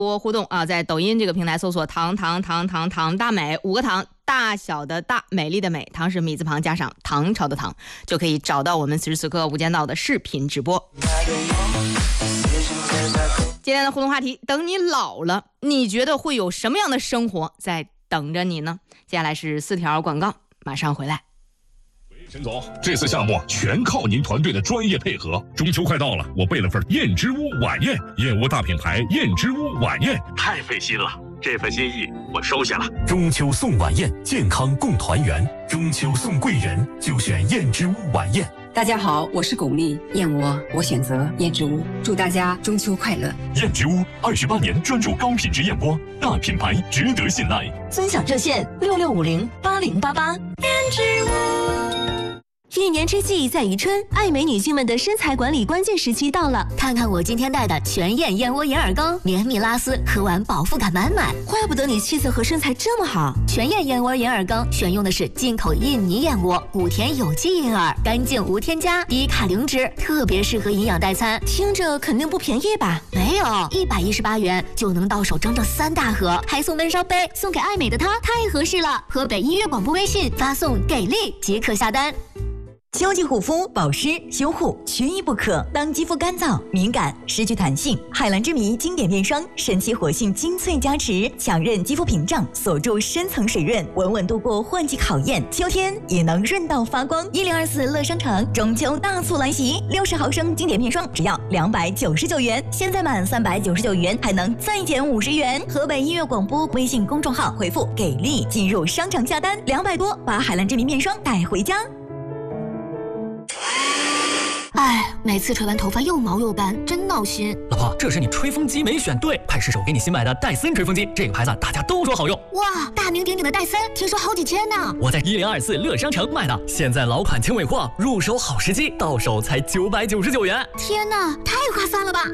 多互动啊，在抖音这个平台搜索糖大美，5个糖，大小的大，美丽的美，糖是米字旁加上唐朝的唐，就可以找到我们此时此刻无间道的视频直播。今天的互动话题，等你老了，你觉得会有什么样的生活在等着你呢？接下来是4条广告，马上回来。 陈总，这次项目全靠您团队的专业配合。中秋快到了，我备了份燕之屋晚宴，燕窝大品牌燕之屋晚宴，太费心了。这份心意我收下了。 中秋送晚宴，健康共团圆。中秋送贵人，就选燕之屋晚宴。 大家好，我是巩俐，燕窝我选择燕之屋，祝大家中秋快乐。 燕之屋28年专注高品质燕窝，大品牌值得信赖。 分享热线66508088。燕之屋。一年之计在于春，爱美女性们的身材管理关键时期到了。看看我今天带的全燕燕窝眼耳膏，绵密拉丝，喝完饱腹感满满。怪不得你气色和身材这么好。全燕燕窝眼耳膏选用的是进口印尼燕窝，古田有机银耳，干净无添加，低卡零脂，特别适合营养代餐。听着肯定不便宜吧？没有，118元就能到手整整3大盒，还送闷烧杯，送给爱美的她太合适了。河北音乐广播微信发送给力即可下单。 秋季护肤、保湿、修护缺一不可。当肌肤干燥、敏感、失去弹性，海蓝之谜经典面霜神奇活性精粹加持，强韧肌肤屏障，锁住深层水润，稳稳度过换季考验。秋天也能润到发光。1024乐商城中秋大促来袭，60毫升经典面霜只要299元，现在满399元还能再减50元。河北音乐广播微信公众号回复“给力”进入商场下单，200多把海蓝之谜面霜带回家。 哎，每次吹完头发又毛又斑，真闹心。 老婆，这是你吹风机没选对，快试手给你新买的戴森吹风机，这个牌子大家都说好用。 哇，大名鼎鼎的戴森，听说好几千呢。 我在1024乐商城买的，现在老款轻尾货，入手好时机，到手才999元。 天哪，太划算了吧！